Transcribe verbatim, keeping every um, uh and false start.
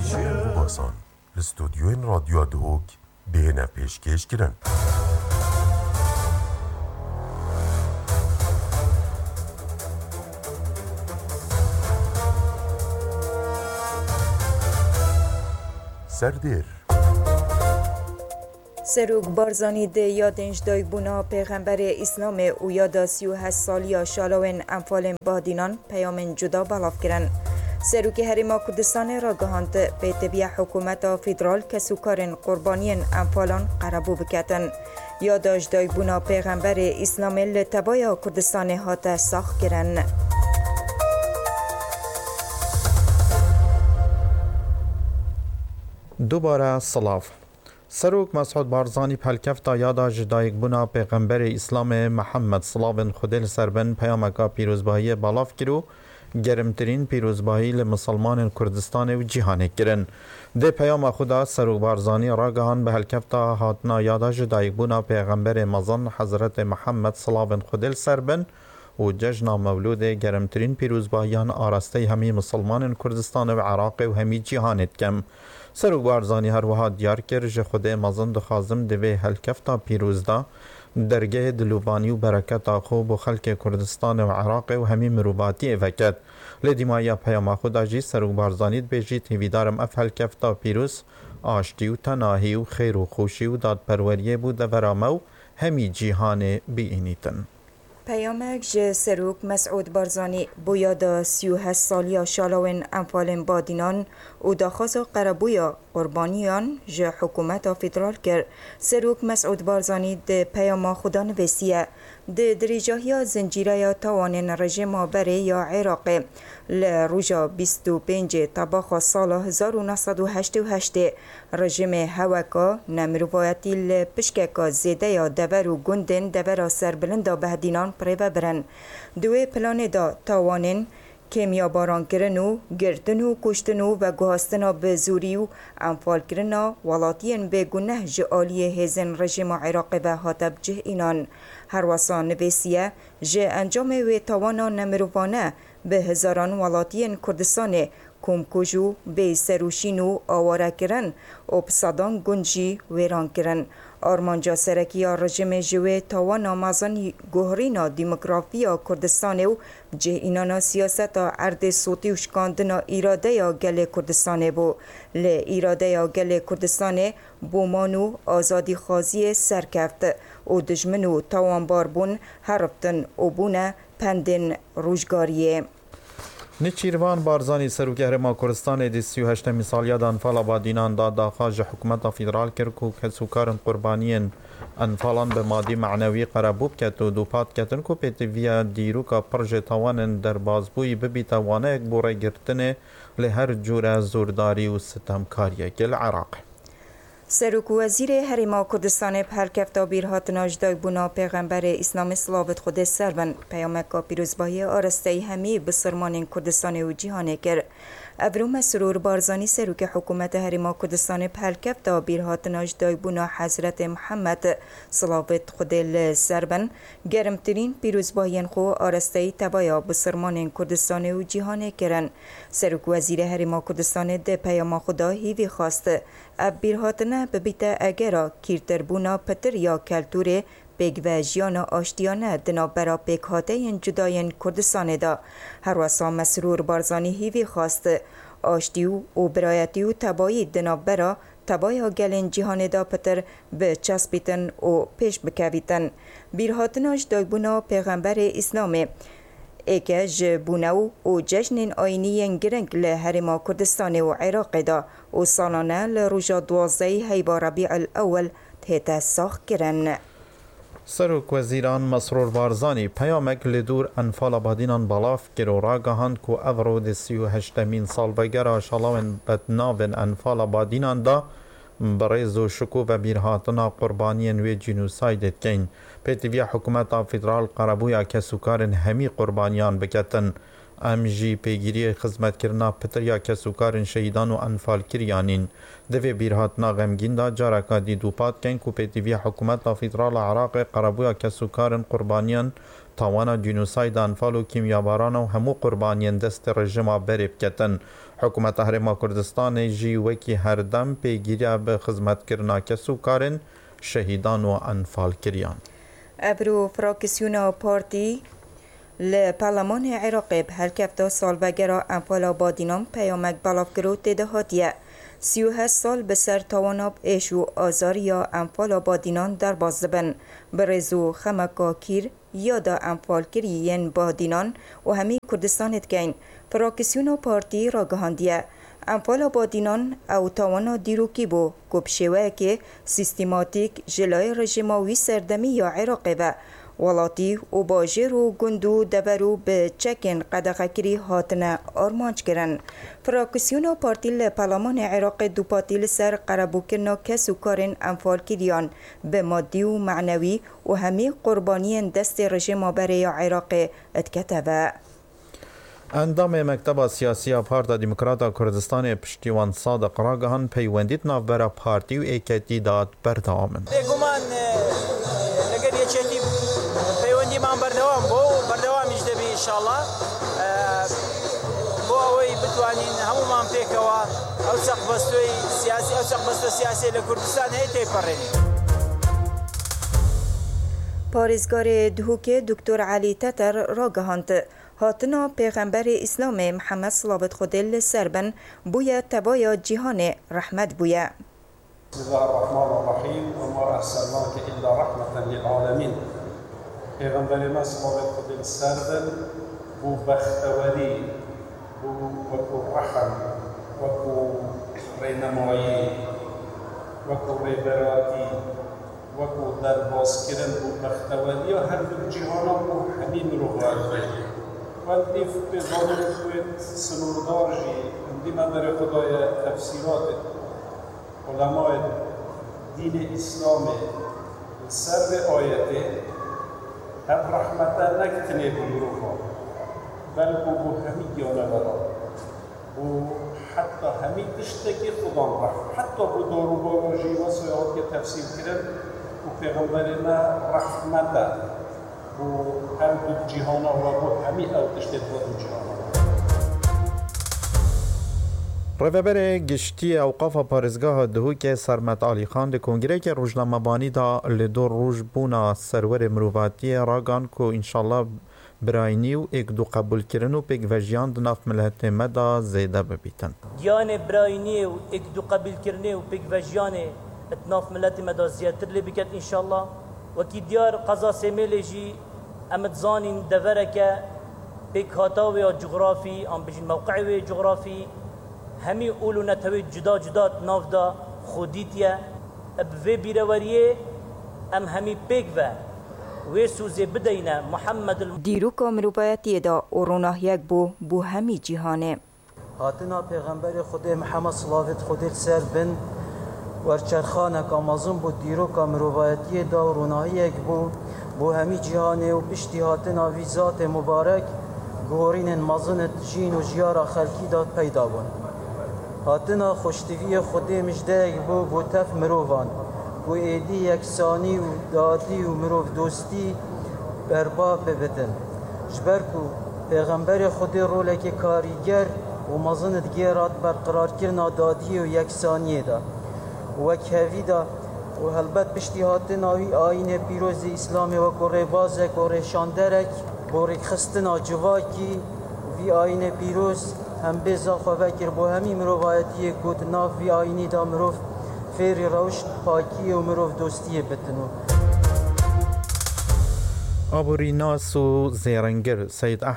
باسان لستودیوین رادیو دهوک بهنه پیشکش کرن. سردیر سروک بارزانی ده یادنش دای بونا پیغمبر اسلام او یادا سی و هشت سالیا شالوین انفال بادینان پیامن جدا بلاف کرن. سروک هریما کردستان را گهاند به تبیه حکومت فدرال که سوکارن قربانین انفالان قربو بکتن. یاداش دای بونا پیغمبر اسلام لتبایا کردستان هاته ساخ کرن. دوباره صلاف سروک مسعود بارزانی پلکفتا یادا جدایک بنا پیغمبر اسلام محمد صلاوین خودل سربن پیامکا پیروزباهی بالاف کرو گرمترین پیروزباهی لمسلمان کردستان و جهان کرن. ده پیام خدا سروک بارزانی راگهان به هلکفتا هاتنا یادا جدایک بنا پیغمبر مزن حضرت محمد صلاوین خودل سربن و جشن مولود گرمترین پیروزباهیان آراسته همی مسلمان کردستان و عراق و همی جهانت کم. سروک بارزانی هر وها دیار کر جه خود مزن دخازم دوی هلکفتا پیروزدا درگه دلوبانی و برکت آخو بو خلق کردستان و عراق و همی مروباتی وکت. لدیمایا پیام خدا جی سروک بارزانی بیجی تیویدارم اف هلکفتا پیروز آشتی و تناهی و خیر و خوشی و داد پروریه بود ورامو همی جیهان بیینیتن. پیامک جه سروک مسعود بارزانی بویادا سی و هشت سالیا شالوین انفال بادینان و داخواست قربویا قربانیان جه حکومت فدرال کر. سروک مسعود بارزانی ده پیام خدا نویسیه ده دریجاهی زنجیره تاوان رژیم بره یا عراق لروژا بیست و پنج طباخ سال هزار و نهصد و هشتاد و هشت رژیم هوکا نمروایتی لپشککا زیده یا دور و گندن دور سربلند بهدینان پریوه برن. دوی پلان دا تاوانین کمیا باران کرن و گردن و کشتن و گوهستن به زوری و انفال کرن ولاتین به گناه جعالی هزن رژیم عراق و حاتب جه اینان. هر واسان نویسیه جه انجام و تاوانا نمروانه به هزاران ولاتین کردستان کمکوجو به سروشین و آواره کرن و پسادان گنجی ویران کرن. آرمانجا سرکی رژیم جوه تاوان آمازان گوهرینا دیموگرافیا کردستان و جه اینانا سیاست عرد صوتی و شکاندنا ایراده یا گل کردستان بو. ل ایراده یا گل کردستان بومانو آزادی خازی سرکفت و دجمنو تاوان باربون هرفتن و بونه پندن روشگاریه. نچیروان بارزانی سروک هرما کردستان دی سی و هشتمی سالیا دا انفال آبادینان دا داخاج حکومت فدرال کرکو که سوکارن قربانیین انفالان به مادی معنوی قربوب کت و دوپات کتن کو پیتویا دیروکا پرژ توانن در بازبوی ببی توانه اک بوره گرتنه لهر جور زورداری و ستمکاری گل عراق. سروک وزیر هریما کردستان پرکفتا بیرهاتناج دای بونا پیغمبر اسلام سلاوت خود سرون پیامکا پیروزباهی آرسته همی بسرمان کردستان و جهانه کر. ابروم سرور بارزانی سروک حکومت هریما کردستان پرکفتا بیرهاتناج دای بونا حضرت محمد سلاوت خود سرون گرمترین پیروزباهی خو آرسته تبایا بسرمان کردستان و جهانه کرن. سروک وزیر هریما کردستان ده پیام خدا هیوی خواست اب بیرهاتنه ببیت اگرا کیرتربونا پتر یا کلتور پیگ و جیان آشتیانه دنا برا پیگ هاته جداین کردستان دا. هر واسا مسرور بارزانی هیوی خواست آشتی و برایتی و تبایی دنا برا تبایا گلین جهان دا پتر به چسبیتن و پیش بکویتن. بیرهاتناش دایبونا پیغمبر اسلامه ایکه جبونو و جشن آینی گرنگ لحرما کردستان و عراق دا و سالانه لروژا دوازده هیوا ربیع الاول تیتا ساخ کرن. سروک وزیران مسرور بارزانی پیامک لدور انفال آبادینان بالاف کرو راگهاند کو افرو دی سی و هشتمین سال بگرا شلاون بدناون انفال آبادینان دا بریز و شکو و بیرهاتنا قربانین و جنوسایدت کین. پیتویا حکومت فدرال قربویا که سوکارن همی قربانیان بکتن. ام جی پیگیری خدمت کرنا پتریا کسوکارن شهیدان و انفال کریانین دوی بیرهاتنا غمگین دا جارکا دی دوپات کن کو پیتیوی حکومت فدرال عراق قربویا کسوکارن قربانیان تاوانا جنوساید انفال و کیمیاباران و همو قربانیان دست رژیما بریب کتن. حکومت هرما کردستان جی وکی هر دم پیگیری به خدمت کرنا کسوکارن شهیدان و انفال کریان. ابرو فراکسیونا پارتی لپارلمان عراق به هرکفتا سال وگرا انفال آبادینام پیامک بلافگرو تیده هاتیه. سی و هشت سال به سر تواناب ایشو آزار یا انفال آبادینان در بازدبن برزو خمکا کیر یا دا انفال کریین بادینان و همی کردستان اتگین. فراکسیونا پارتی را گهاندیه. انفال آبادینان او توانا دیروکی بو کبشوه که سیستماتیک جلای رژیماوی سردمی یا عراقه و ولاتی و باجر و گندو دبرو به چکن قدقکری هاتنه آرمانج کرن. فراکسیونا پارتی لپارلمان عراق دو پاتی لسر قربو کرنا کسو کارن انفال کریان به مادی و معنوی و همی قربانیان دست رژیم برای عراق اتکتبه. اندام مکتب سیاسی پارتا دموکراتا کردستان پشتیوان صادق راگهان پیوندیت نافبرا پارتی و ایکتی داد بردامن. گمان لگر یه چیتی پیوندی من بردوام بو بردوامیش دبی انشالله بو اوی بتوانین همو من پیکوا او سق بستوی سیاسی او سق بستو سیاسی لکردستان هی تیپرینی. پارزگار دهوک دکتر علی تتر راگهاند هاتنا پیغمبر اسلام محمد صلوات خدل سربن بویا تبایا جهان رحمت بویا. بسم الله الرحمن الرحیم وما ارسلناک الا رحمة للعالمین. پیغمبر ما صلوات خدل سربن بو بختوری بو وکو رحم وکو رینمایی وکو ریبراتی وکو درباز کرن بو بختوری و هر دو جهانا بو همین رو باید ولی به ظاهر کویت سنوردار جی اندی مدر خدای تفسیرات علماء دین اسلام سر آیته هم رحمتا نکتنه بلوروفا بل بو همی گیانه برا بو حتی همی تشتکی خدا رحم حتی بو دارو باراجی و سیاحات که تفسیر کرن و پیغمبرنا رحمتا بو هم دو جهانا و بو همی او تشتید و دو جهانا. رهبر گشتی اوقاف پارێزگاها دهوک سرمت علی خان د کنگرهک روزنامه‌بانی دا لدو روز بونا سرور مرواتی راگان کو انشالله براینی و یک دو قبول کردن و پیک وجیان دناف ملت مدا زیده ببیتن. دیان براینی و یک دو قبول کردن و پیک وجیان اتناف ملت مدا زیادتر لی بکت انشالله و کی دیار قضا سمیلجی امد زانین دورکه پیک هاتاوی جغرافی ام بجن موقعی جغرافی همی اولو نتوی جدا جدا ناف دا خودیتیه ابوی بیروریه ام همی پیک و وی سوزه بدینه محمد دیرو کامرو بایتی دا اوروناه یک بو بو همی جهانه هاتنا پیغمبر خود محمد صلوات خود سر بن ورچرخانه کامازون بو دیرو کامرو بایتی دا اوروناه یک بو بو همی جهانه و پشتی هاتنا وی ذات مبارک گورین مازنت جین و جیارا خلکی داد پیدا بون هاتنا خوشتوی خود مجده بو بو تف مروفان بو ایدی یکسانی و دادی و مروف دوستی بربا ببتن جبرکو پیغمبر خود رولک کاریگر و مزند گیرات برقرار کرنا دادی و یکسانی دا و کهوی دا و هلبت پشتی هاتنا وی آین پیروز اسلام و کوره بازک و ریشاندرک بورک خستنا جواکی وی آین پیروز هم بیزا خواه کر بو همی مروفایتی گود ناف وی آینی دا مروف فیری روشت پاکی و مروف دوستی بتنو. آبوری ناس و زیرنگر سید